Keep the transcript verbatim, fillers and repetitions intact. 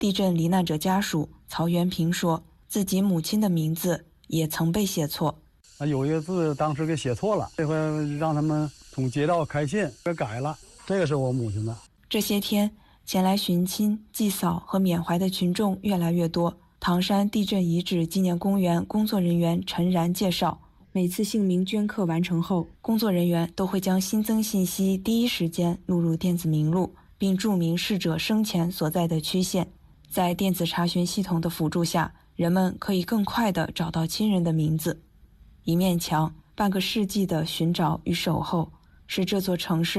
地震罹难者家属曹元平说，自己母亲的名字也曾被写错。 啊，有一个字当时给写错了，这回让他们从街道开信给改了。这个是我母亲的。 这些天，前来寻亲、祭扫和缅怀的群众越来越多。唐山地震遗址纪念公园工作人员陈然介绍，每次姓名镌刻完成后，工作人员都会将新增信息第一时间录入电子名录，并注明逝者生前所在的区县。在电子查询系统的辅助下，人们可以更快地找到亲人的名字。一面墙，半个世纪的寻找与守候，是这座城市